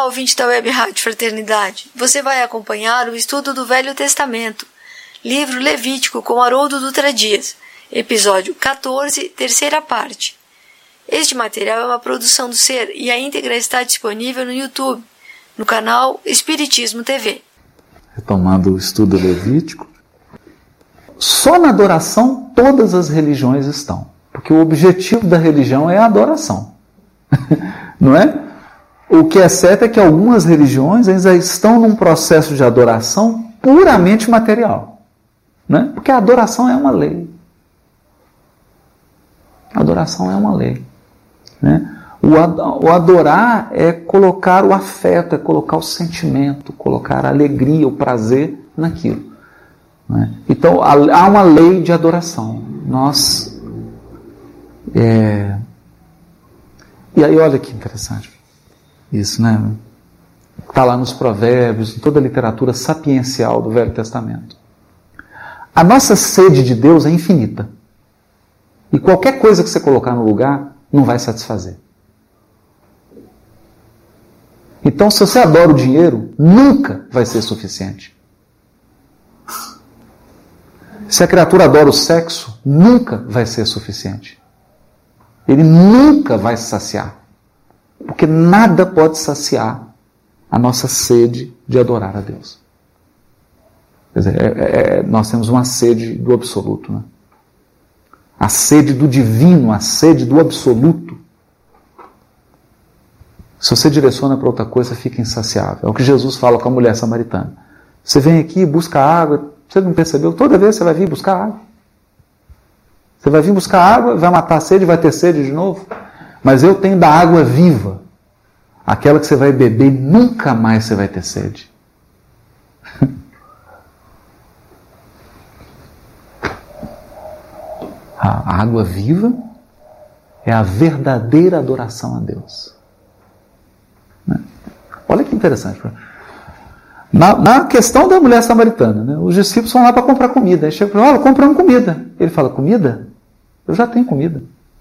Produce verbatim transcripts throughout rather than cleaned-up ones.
ouvinte da Web Rádio Fraternidade. Você vai acompanhar o estudo do Velho Testamento, livro Levítico com Haroldo Dutra Dias, episódio quatorze, terceira parte. Este material é uma produção do Ser e a íntegra está disponível no YouTube, no canal Espiritismo T V. Retomando o estudo levítico, só na adoração todas as religiões estão, porque o objetivo da religião é a adoração, não é? O que é certo é que algumas religiões ainda estão num processo de adoração puramente material, né? Porque a adoração é uma lei. A adoração é uma lei, né? O adorar é colocar o afeto, é colocar o sentimento, colocar a alegria, o prazer naquilo, né? Então há uma lei de adoração. Nós é... E aí olha que interessante isso, né? Está lá nos provérbios, em toda a literatura sapiencial do Velho Testamento. A nossa sede de Deus é infinita. E qualquer coisa que você colocar no lugar não vai satisfazer. Então, se você adora o dinheiro, nunca vai ser suficiente. Se a criatura adora o sexo, nunca vai ser suficiente. Ele nunca vai se saciar. Porque nada pode saciar a nossa sede de adorar a Deus. Quer dizer, é, é, nós temos uma sede do absoluto, né? A sede do divino, a sede do absoluto. Se você direciona para outra coisa, fica insaciável. É o que Jesus fala com a mulher samaritana. Você vem aqui, busca água, você não percebeu? Toda vez você vai vir buscar água. Você vai vir buscar água, vai matar a sede, vai ter sede de novo. Mas eu tenho da água viva, aquela que você vai beber e nunca mais você vai ter sede. A água viva é a verdadeira adoração a Deus. Olha que interessante. Na, na questão da mulher samaritana, né, os discípulos vão lá para comprar comida. Aí chega e fala, olha, compramos comida. Ele fala, comida? Eu já tenho comida.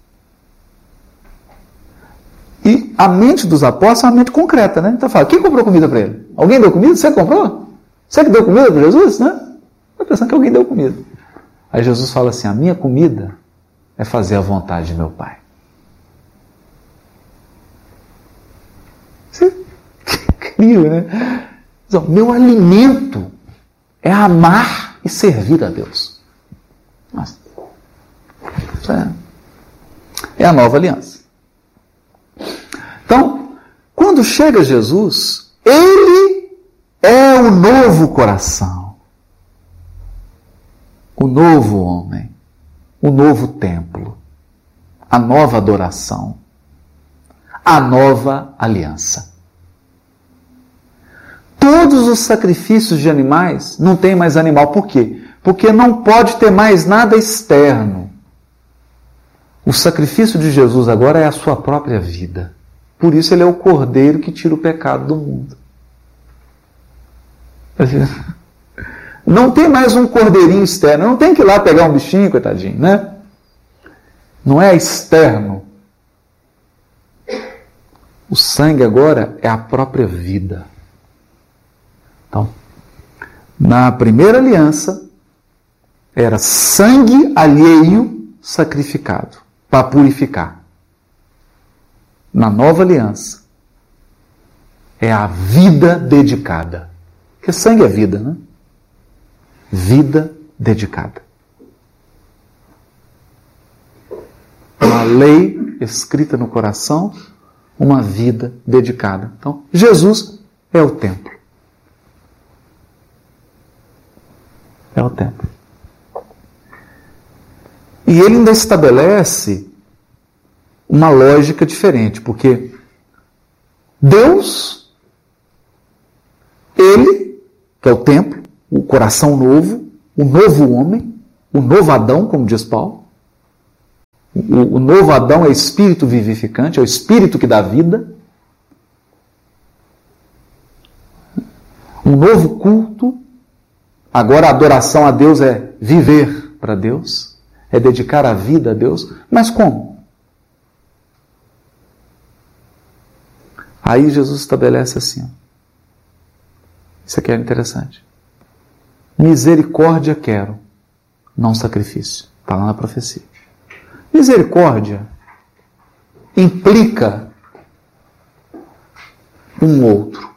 E a mente dos apóstolos é uma mente concreta, né? Então fala, quem comprou comida para ele? Alguém deu comida? Você comprou? Você que deu comida para Jesus? Né? Estou pensando que alguém deu comida. Aí Jesus fala assim, a minha comida é fazer a vontade de meu Pai. Você... Incrível, né? Então, meu alimento é amar e servir a Deus. Nossa. Isso é... é a nova aliança. Então, quando chega Jesus, Ele é o novo coração, o novo homem, o novo templo, a nova adoração, a nova aliança. Todos os sacrifícios de animais não tem mais animal. Por quê? Porque não pode ter mais nada externo. O sacrifício de Jesus agora é a sua própria vida. Por isso ele é o cordeiro que tira o pecado do mundo. Não tem mais um cordeirinho externo. Não tem que ir lá pegar um bichinho, coitadinho, né? Não é externo. O sangue agora é a própria vida. Então, na primeira aliança, era sangue alheio sacrificado para purificar. Na nova aliança, é a vida dedicada. Porque sangue é vida, né? Vida dedicada. Uma lei escrita no coração, uma vida dedicada. Então, Jesus é o templo. É o templo. E ele ainda estabelece uma lógica diferente, porque Deus, Ele, que é o templo, o coração novo, o novo homem, o novo Adão, como diz Paulo, o, o novo Adão é espírito vivificante, é o espírito que dá vida, um novo culto. Agora a adoração a Deus é viver para Deus, é dedicar a vida a Deus, mas como? Aí Jesus estabelece assim, ó. Isso aqui é interessante. Misericórdia quero, não sacrifício. Está lá na profecia. Misericórdia implica um outro.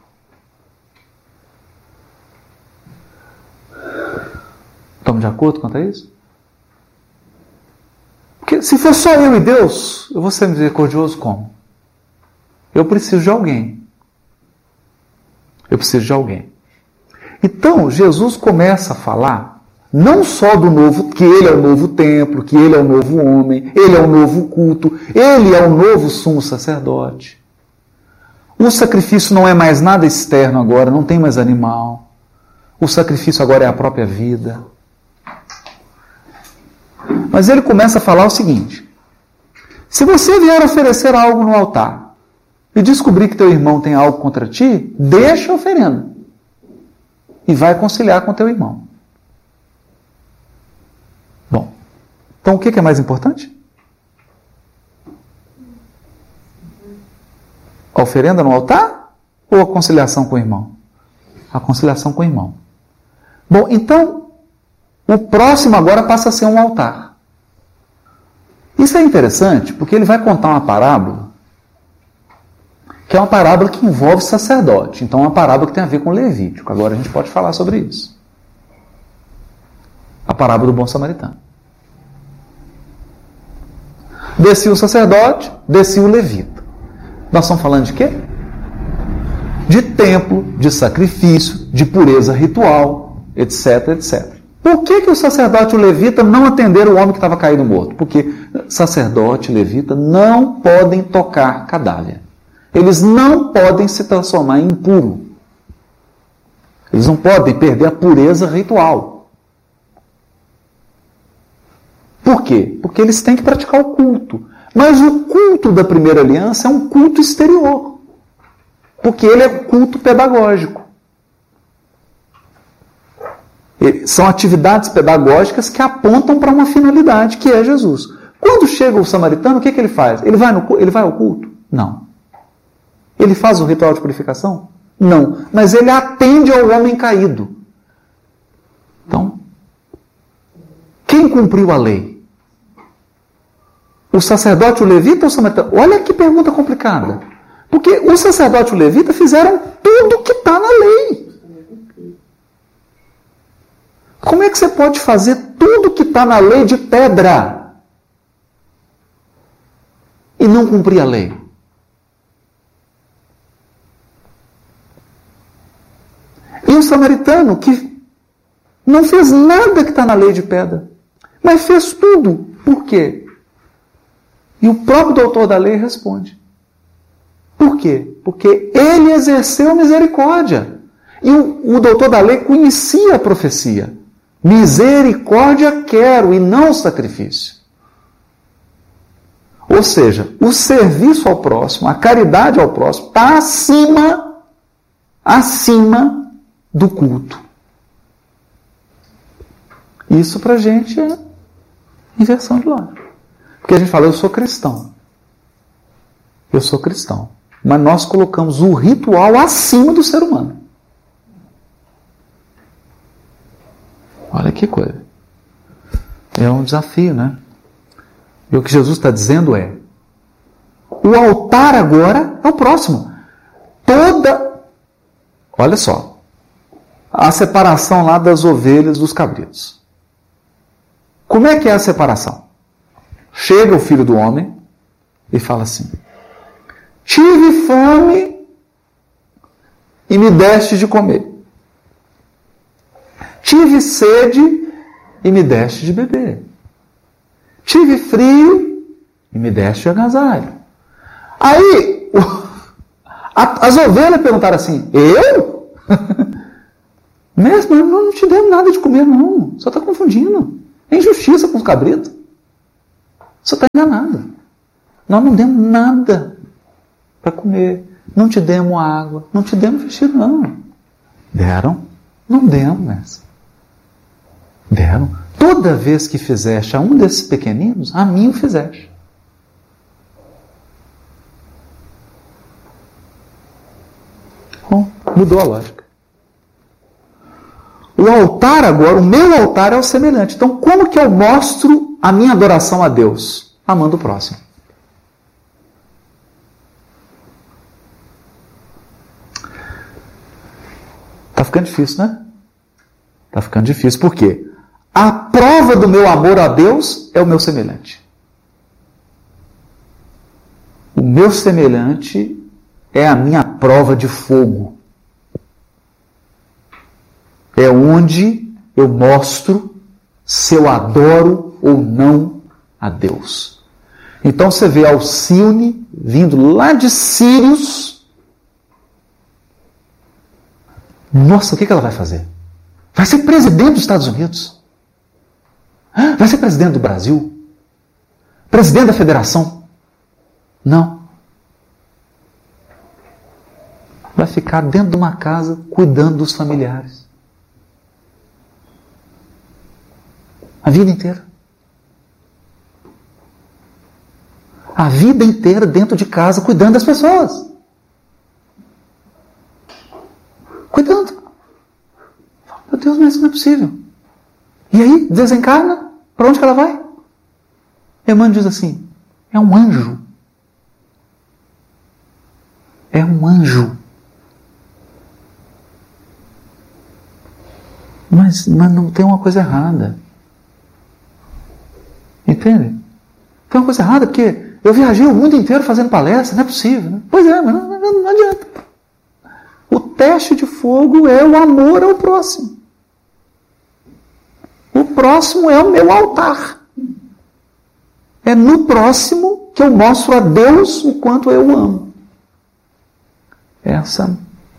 Estamos de acordo quanto a isso? Porque se for só eu e Deus, eu vou ser misericordioso como? Eu preciso de alguém. Eu preciso de alguém. Então, Jesus começa a falar não só do novo, que ele é o novo templo, que ele é o novo homem, ele é o novo culto, ele é o novo sumo sacerdote. O sacrifício não é mais nada externo agora, não tem mais animal. O sacrifício agora é a própria vida. Mas ele começa a falar o seguinte: se você vier oferecer algo no altar e descobrir que teu irmão tem algo contra ti, deixa a oferenda e vai conciliar com teu irmão. Bom, então o que é mais importante? A oferenda no altar ou a conciliação com o irmão? A conciliação com o irmão. Bom, então, o próximo agora passa a ser um altar. Isso é interessante porque ele vai contar uma parábola que é uma parábola que envolve sacerdote. Então é uma parábola que tem a ver com Levítico. Agora a gente pode falar sobre isso. A parábola do bom samaritano. Descia o sacerdote, descia o levita. Nós estamos falando de quê? De templo, de sacrifício, de pureza ritual, etc, etcétera. Por que, que o sacerdote e o levita não atenderam o homem que estava caído morto? Porque sacerdote e levita não podem tocar cadáver. Eles não podem se transformar em impuro. Eles não podem perder a pureza ritual. Por quê? Porque eles têm que praticar o culto. Mas o culto da primeira aliança é um culto exterior. Porque ele é culto pedagógico. São atividades pedagógicas que apontam para uma finalidade, que é Jesus. Quando chega o samaritano, o que, que ele faz? Ele vai, no, ele vai ao culto? Não. Ele faz o ritual de purificação? Não. Mas ele atende ao homem caído. Então, quem cumpriu a lei? O sacerdote, o levita ou o samaritano? Olha que pergunta complicada. Porque o sacerdote e o levita fizeram tudo que está na lei. Como é que você pode fazer tudo que está na lei de pedra e não cumprir a lei? E o samaritano que não fez nada que está na lei de pedra, mas fez tudo. Por quê? E o próprio doutor da lei responde. Por quê? Porque ele exerceu misericórdia. E o, o doutor da lei conhecia a profecia. Misericórdia quero e não sacrifício. Ou seja, o serviço ao próximo, a caridade ao próximo, está acima, acima do culto. Isso para a gente é inversão de lógica. Porque a gente fala, eu sou cristão. Eu sou cristão. Mas nós colocamos o ritual acima do ser humano. Olha que coisa. É um desafio, né? E o que Jesus está dizendo é, o altar agora é o próximo. Toda... Olha só. A separação lá das ovelhas dos cabritos. Como é que é a separação? Chega o filho do homem e fala assim, tive fome e me deste de comer. Tive sede e me deste de beber. Tive frio e me deste de agasalho. Aí, a, as ovelhas perguntaram assim, eu? Mestre, nós não te demos nada de comer, não. Só está confundindo. É injustiça com os cabritos. Você está enganado. Nós não demos nada para comer. Não te demos água. Não te demos vestido, não. Deram? Não demos, mestre. Deram. Toda vez que fizeste a um desses pequeninos, a mim o fizeste. Bom, mudou a lógica. O altar agora, o meu altar é o semelhante. Então, como que eu mostro a minha adoração a Deus? Amando o próximo. Tá ficando difícil, né? Tá ficando difícil. Por quê? A prova do meu amor a Deus é o meu semelhante. O meu semelhante é a minha prova de fogo. É onde eu mostro se eu adoro ou não a Deus. Então você vê Alcione vindo lá de Sírios. Nossa, o que ela vai fazer? Vai ser presidente dos Estados Unidos? Vai ser presidente do Brasil? Presidente da federação? Não. Vai ficar dentro de uma casa cuidando dos familiares. A vida inteira. A vida inteira dentro de casa cuidando das pessoas. Cuidando. Meu Deus, mas isso não é possível. E aí, desencarna? Para onde que ela vai? Emmanuel diz assim, é um anjo. É um anjo. Mas, mas não tem uma coisa errada. Entende? Tem uma coisa errada, porque eu viajei o mundo inteiro fazendo palestra, não é possível. Né? Pois é, mas não, não, não adianta. O teste de fogo é o amor ao próximo. O próximo é o meu altar. É no próximo que eu mostro a Deus o quanto eu amo. Essa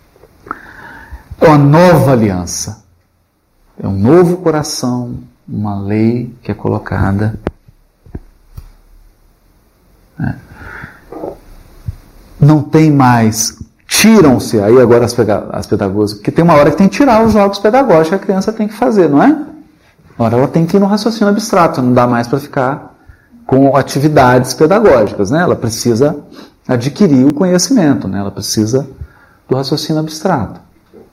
é uma nova aliança. É um novo coração, uma lei que é colocada. É. Não tem mais, tiram-se, aí agora as, as pedagógicas, porque tem uma hora que tem que tirar os jogos pedagógicos que a criança tem que fazer, não é? Agora ela tem que ir no raciocínio abstrato, não dá mais para ficar com atividades pedagógicas, né? Ela precisa adquirir o conhecimento, né? Ela precisa do raciocínio abstrato.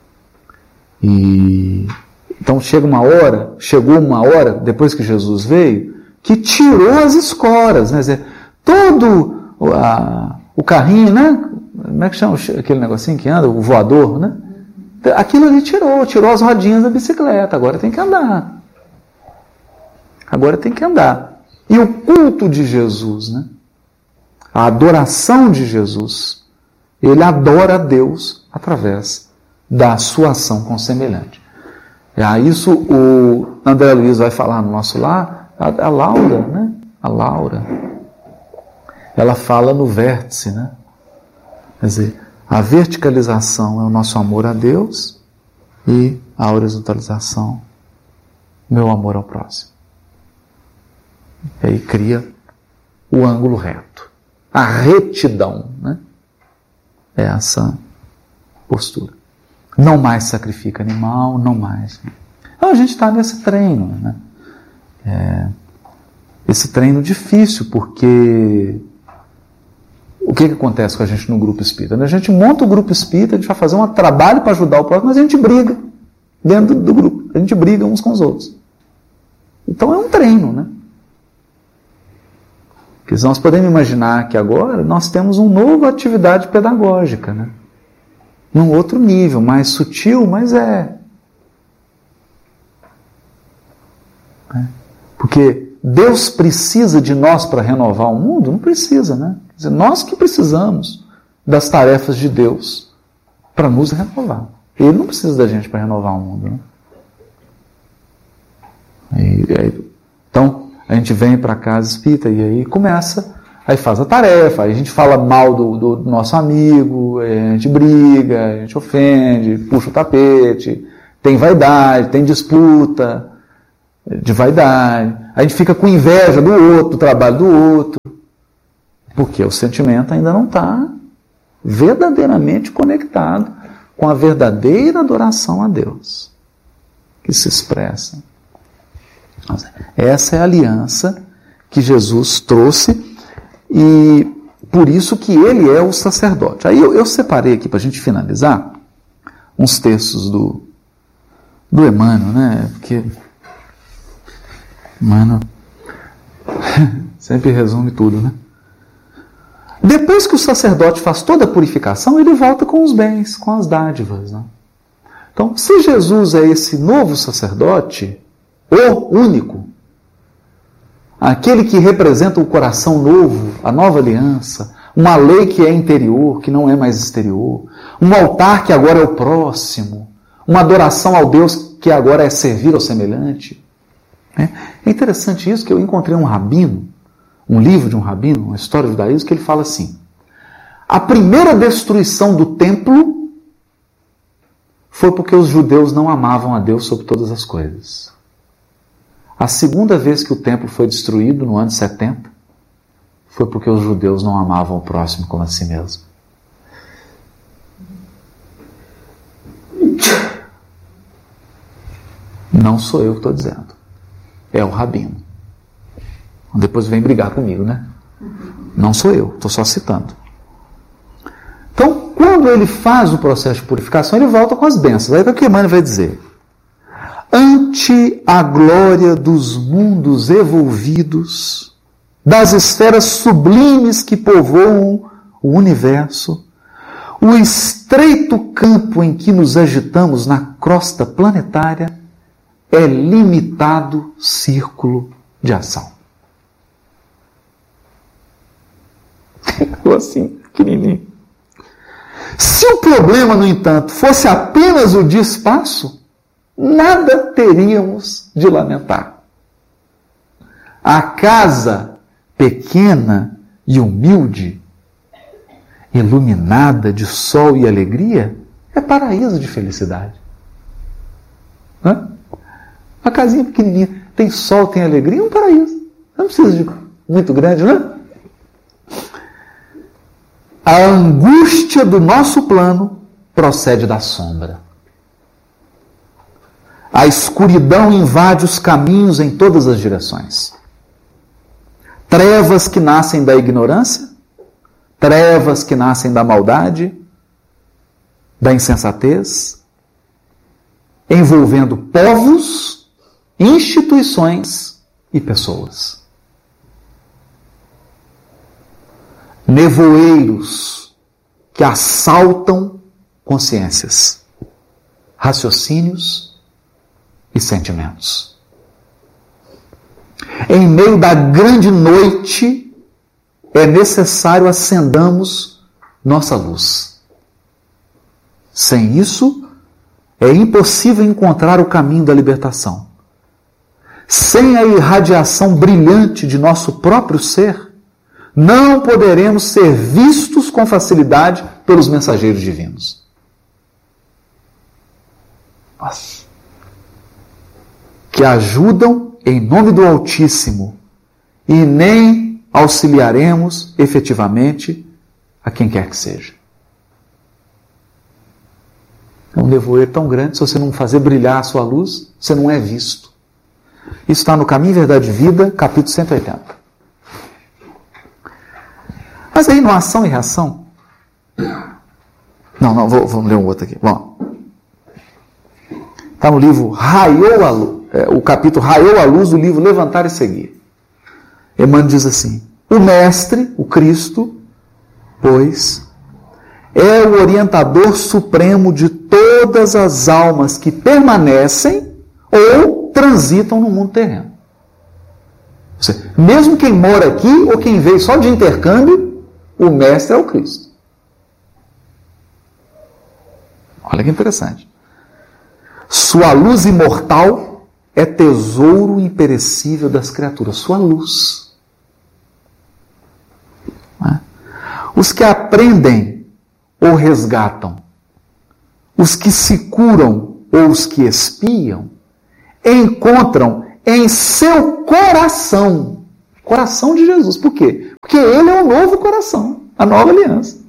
E então chega uma hora, chegou uma hora, depois que Jesus veio, que tirou as escoras, né? Quer dizer, todo a, o carrinho, né? Como é que chama aquele negocinho que anda, o voador, né? Aquilo ali tirou, tirou as rodinhas da bicicleta, agora tem que andar. Agora tem que andar. E o culto de Jesus, né? A adoração de Jesus, ele adora a Deus através da sua ação com o semelhante. É, isso o André Luiz vai falar no nosso lar, a, a Laura, né? A Laura, ela fala no vértice, né? Quer dizer, a verticalização é o nosso amor a Deus e a horizontalização, meu amor ao próximo. E aí cria o ângulo reto. A retidão, né? É essa postura. Não mais sacrifica animal, não mais. Então a gente está nesse treino, né? É, esse treino difícil, porque o que, que acontece com a gente no grupo espírita? A gente monta o grupo espírita, a gente vai fazer um trabalho para ajudar o próximo, mas a gente briga dentro do grupo. A gente briga uns com os outros. Então é um treino, né? Porque nós podemos imaginar que agora nós temos uma nova atividade pedagógica, né? Num outro nível, mais sutil, mas é. é. Porque Deus precisa de nós para renovar o mundo? Não precisa, né? Quer dizer, nós que precisamos das tarefas de Deus para nos renovar. Ele não precisa da gente para renovar o mundo, né? E, e, então, a gente vem para a casa espírita e aí começa, aí faz a tarefa, aí a gente fala mal do, do, do nosso amigo, a gente briga, a gente ofende, puxa o tapete, tem vaidade, tem disputa de vaidade, a gente fica com inveja do outro, do trabalho do outro, porque o sentimento ainda não está verdadeiramente conectado com a verdadeira adoração a Deus, que se expressa. Essa é a aliança que Jesus trouxe e por isso que ele é o sacerdote. Aí eu, eu separei aqui para a gente finalizar uns textos do, do Emmanuel, né? Porque Emmanuel sempre resume tudo, né? Depois que o sacerdote faz toda a purificação, ele volta com os bens, com as dádivas, né? Então, se Jesus é esse novo sacerdote, o único, aquele que representa o coração novo, a nova aliança, uma lei que é interior, que não é mais exterior, um altar que agora é o próximo, uma adoração ao Deus que agora é servir ao semelhante. É interessante isso, que eu encontrei um rabino, um livro de um rabino, uma história do judaísmo, que ele fala assim: a primeira destruição do templo foi porque os judeus não amavam a Deus sobre todas as coisas. A segunda vez que o templo foi destruído, no ano setenta, foi porque os judeus não amavam o próximo como a si mesmo. Não sou eu que estou dizendo. É o rabino. Depois vem brigar comigo, né? Não sou eu, estou só citando. Então, quando ele faz o processo de purificação, ele volta com as bênçãos. Aí o que Emmanuel vai dizer? Ante a glória dos mundos evolvidos, das esferas sublimes que povoam o universo, o estreito campo em que nos agitamos na crosta planetária é limitado círculo de ação. Ficou assim, pequenininho. Se o problema, no entanto, fosse apenas o de espaço, nada teríamos de lamentar. A casa pequena e humilde, iluminada de sol e alegria, é paraíso de felicidade. Hã? A casinha pequenininha, tem sol, tem alegria, é um paraíso. Não precisa de muito grande, né? A angústia do nosso plano procede da sombra. A escuridão invade os caminhos em todas as direções. Trevas que nascem da ignorância, trevas que nascem da maldade, da insensatez, envolvendo povos, instituições e pessoas. Nevoeiros que assaltam consciências, raciocínios e sentimentos. Em meio da grande noite, é necessário acendamos nossa luz. Sem isso, é impossível encontrar o caminho da libertação. Sem a irradiação brilhante de nosso próprio ser, não poderemos ser vistos com facilidade pelos mensageiros divinos. Nossa. Que ajudam em nome do Altíssimo e nem auxiliaremos efetivamente a quem quer que seja. É um nevoeiro tão grande, se você não fazer brilhar a sua luz, você não é visto. Isso está no Caminho, Verdade e Vida, capítulo cento e oitenta. Mas aí no Ação e Reação... Não, não, vou, vamos ler um outro aqui. Bom, está no livro Raiou a Luz, é, o capítulo Raiou a Luz do livro Levantar e Seguir. Emmanuel diz assim: o Mestre, o Cristo, pois, é o orientador supremo de todas as almas que permanecem ou transitam no mundo terreno. Ou seja, mesmo quem mora aqui ou quem veio só de intercâmbio, o Mestre é o Cristo. Olha que interessante. Sua luz imortal é tesouro imperecível das criaturas. Sua luz. Os que aprendem ou resgatam, os que se curam ou os que espiam, encontram em seu coração, coração de Jesus. Por quê? Porque ele é o novo coração, a nova aliança.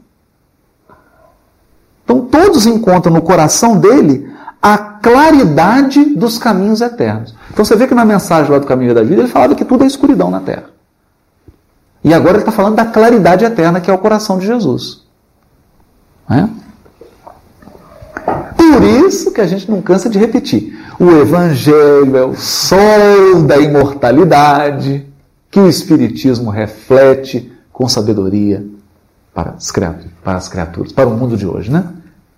Então todos encontram no coração dele a claridade dos caminhos eternos. Então você vê que na mensagem lá do Caminho da Vida ele falava que tudo é escuridão na terra. E agora ele está falando da claridade eterna que é o coração de Jesus. É? Por isso que a gente não cansa de repetir. O Evangelho é o sol da imortalidade que o Espiritismo reflete com sabedoria para as criaturas, para, as criaturas, para o mundo de hoje, né?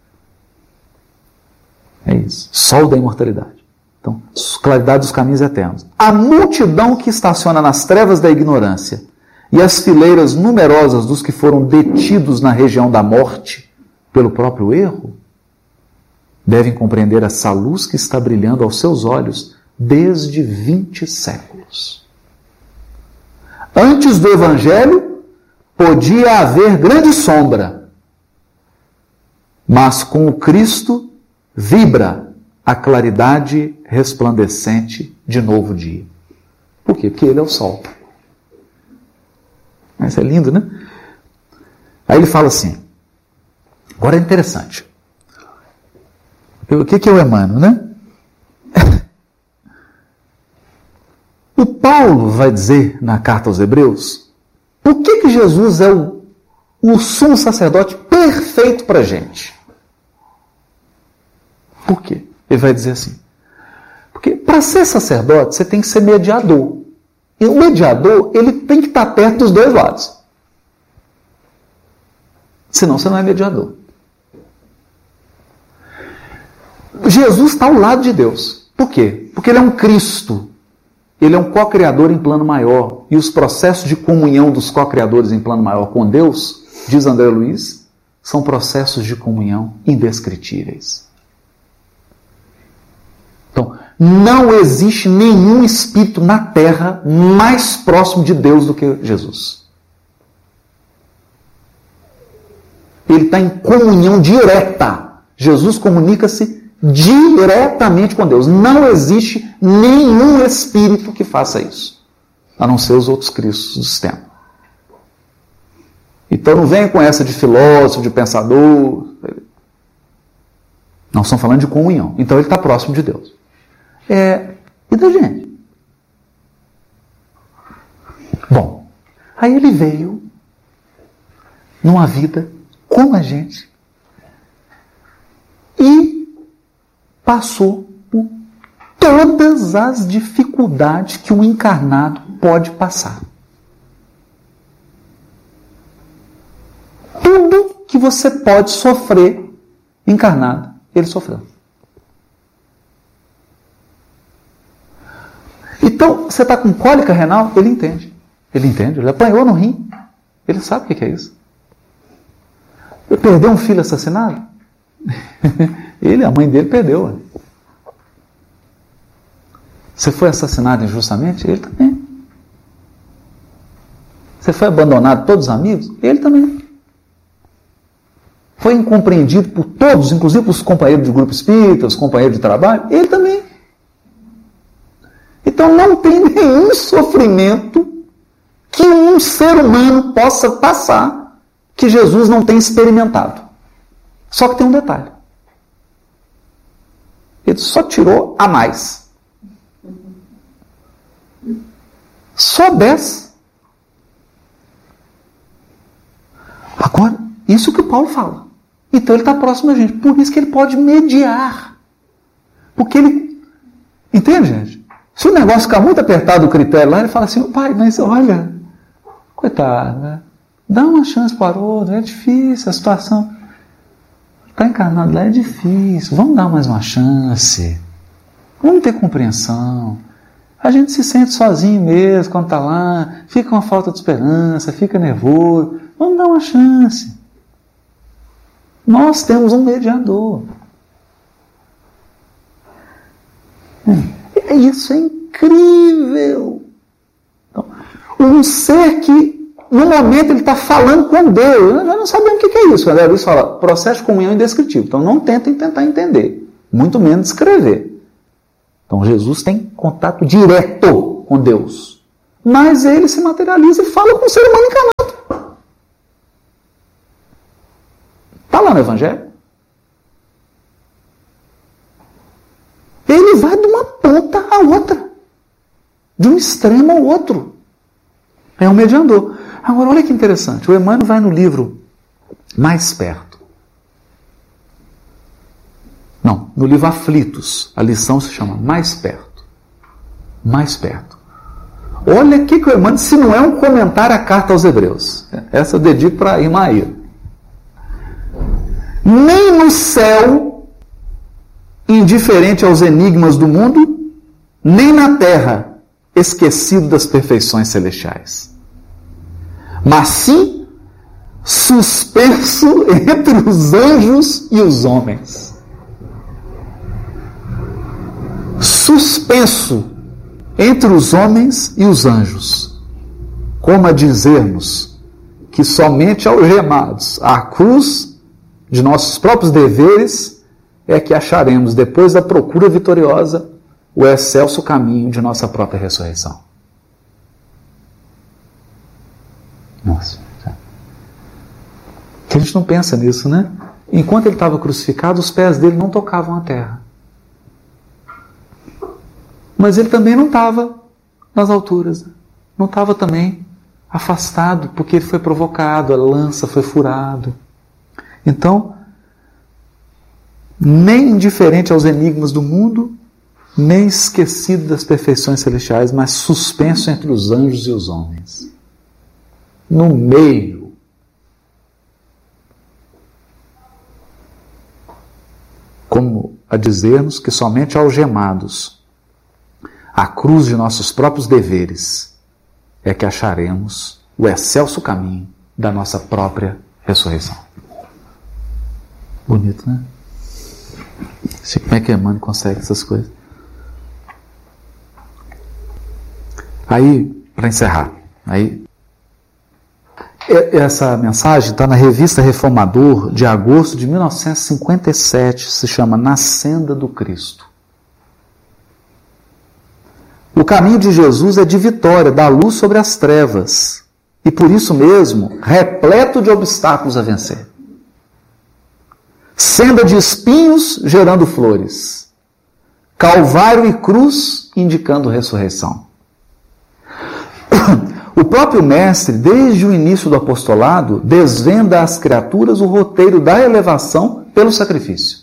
É isso. Sol da imortalidade. Então, claridade dos caminhos eternos. A multidão que estaciona nas trevas da ignorância e as fileiras numerosas dos que foram detidos na região da morte pelo próprio erro, devem compreender essa luz que está brilhando aos seus olhos desde vinte séculos. Antes do Evangelho, podia haver grande sombra, mas com o Cristo vibra a claridade resplandecente de novo dia. Por quê? Porque ele é o sol. Isso é lindo, né? Aí ele fala assim, agora é interessante. O que é o Emmanuel, né? O Paulo vai dizer na carta aos Hebreus, por que que Jesus é o, o sumo sacerdote perfeito para a gente? Por quê? Ele vai dizer assim, porque para ser sacerdote você tem que ser mediador. E o mediador, ele tem que estar perto dos dois lados. Senão você não é mediador. Jesus está ao lado de Deus. Por quê? Porque ele é um Cristo. Ele é um co-criador em plano maior. E os processos de comunhão dos co-criadores em plano maior com Deus, diz André Luiz, são processos de comunhão indescritíveis. Então, não existe nenhum espírito na Terra mais próximo de Deus do que Jesus. Ele está em comunhão direta. Jesus comunica-se diretamente com Deus. Não existe nenhum espírito que faça isso, a não ser os outros cristos do sistema. Então não venha com essa de filósofo, de pensador. Nós estamos falando de comunhão. Então ele está próximo de Deus. É, e da gente? Bom, aí ele veio numa vida como a gente e passou por todas as dificuldades que um encarnado pode passar. Tudo que você pode sofrer encarnado, ele sofreu. Então, você está com cólica renal, ele entende. Ele entende, ele apanhou no rim. Ele sabe o que é isso. Ele perdeu um filho assassinado? Ele, a mãe dele, perdeu. Você foi assassinado injustamente? Ele também. Você foi abandonado por todos os amigos? Ele também. Foi incompreendido por todos, inclusive por os companheiros de grupo espírita, os companheiros de trabalho? Ele também. Então não tem nenhum sofrimento que um ser humano possa passar que Jesus não tenha experimentado. Só que tem um detalhe. Ele só tirou a mais. Só dez. Agora, isso que o Paulo fala. Então ele está próximo da gente. Por isso que ele pode mediar. Porque ele... Entende, gente? Se o negócio ficar muito apertado o critério lá, ele fala assim, pai, mas olha, coitado, né? Dá uma chance para o outro, é difícil, a situação está encarnado lá, é difícil, vamos dar mais uma chance, vamos ter compreensão. A gente se sente sozinho mesmo quando está lá, fica uma falta de esperança, fica nervoso, vamos dar uma chance. Nós temos um mediador. Isso é incrível. Então, um ser que, no momento, ele está falando com Deus. Nós não sabemos o que é isso. A Luiz fala, processo de comunhão indescritível. Então, não tentem tentar entender, muito menos escrever. Então, Jesus tem contato direto com Deus. Mas ele se materializa e fala com o ser humano encarnado. Está lá no Evangelho. Ele vai de uma ponta a outra. De um extremo ao outro. É um mediador. Agora, olha que interessante. O Emmanuel vai no livro Mais Perto. Não, no livro Aflitos, a lição se chama Mais Perto. Mais Perto. Olha o que o Emmanuel, se não é um comentário à carta aos Hebreus. Essa eu dedico para a irmã Aira. Nem no céu, indiferente aos enigmas do mundo, nem na terra, esquecido das perfeições celestiais. Mas sim, suspenso entre os anjos e os homens. Suspenso entre os homens e os anjos, como a dizermos que somente algemados à cruz de nossos próprios deveres é que acharemos, depois da procura vitoriosa, o excelso caminho de nossa própria ressurreição. Nossa, que a gente não pensa nisso, né? Enquanto ele estava crucificado, os pés dele não tocavam a terra. Mas ele também não estava nas alturas, não estava também afastado, porque ele foi provocado, a lança foi furado. Então, nem indiferente aos enigmas do mundo, nem esquecido das perfeições celestiais, mas suspenso entre os anjos e os homens. No meio. Como a dizermos que somente algemados à cruz de nossos próprios deveres é que acharemos o excelso caminho da nossa própria ressurreição. Bonito, né? Sei como é que Emmanuel consegue essas coisas. Aí, para encerrar, aí, essa mensagem está na Revista Reformador de agosto de mil novecentos e cinquenta e sete, se chama Na Senda do Cristo. O caminho de Jesus é de vitória, da luz sobre as trevas, e por isso mesmo, repleto de obstáculos a vencer. Senda de espinhos gerando flores, calvário e cruz indicando ressurreição. O próprio Mestre, desde o início do apostolado, desvenda às criaturas o roteiro da elevação pelo sacrifício.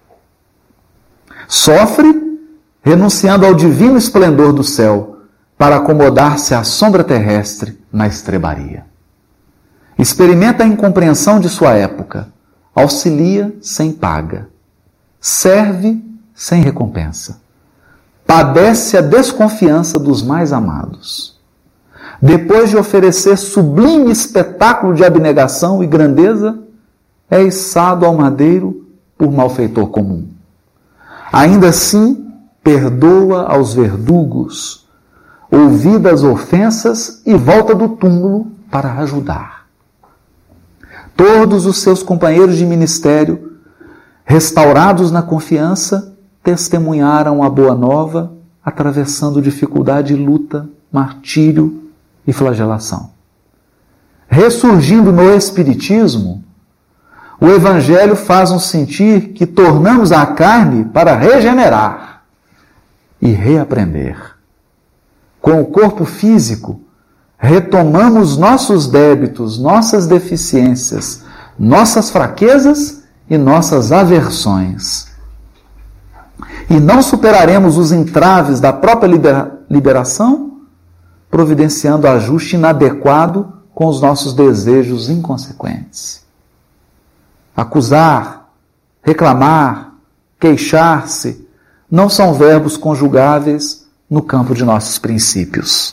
Sofre, renunciando ao divino esplendor do céu, para acomodar-se à sombra terrestre na estrebaria. Experimenta a incompreensão de sua época, auxilia sem paga, serve sem recompensa, padece a desconfiança dos mais amados. Depois de oferecer sublime espetáculo de abnegação e grandeza, é içado ao madeiro por malfeitor comum. Ainda assim, perdoa aos verdugos, ouvida as ofensas e volta do túmulo para ajudar. Todos os seus companheiros de ministério, restaurados na confiança, testemunharam a boa nova, atravessando dificuldade e luta, martírio e flagelação. Ressurgindo no Espiritismo, o Evangelho faz-nos sentir que tornamos a carne para regenerar e reaprender. Com o corpo físico, retomamos nossos débitos, nossas deficiências, nossas fraquezas e nossas aversões. E não superaremos os entraves da própria libera- liberação, providenciando ajuste inadequado com os nossos desejos inconsequentes. Acusar, reclamar, queixar-se, não são verbos conjugáveis no campo de nossos princípios.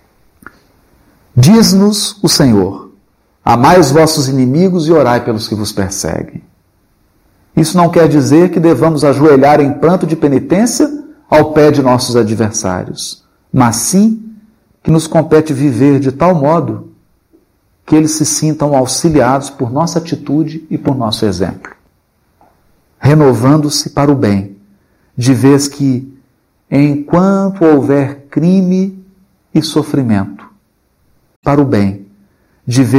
Diz-nos o Senhor: amai os vossos inimigos e orai pelos que vos perseguem. Isso não quer dizer que devamos ajoelhar em pranto de penitência ao pé de nossos adversários, mas sim que nos compete viver de tal modo que eles se sintam auxiliados por nossa atitude e por nosso exemplo, renovando-se para o bem, de vez que, enquanto houver crime e sofrimento, para o bem, de vez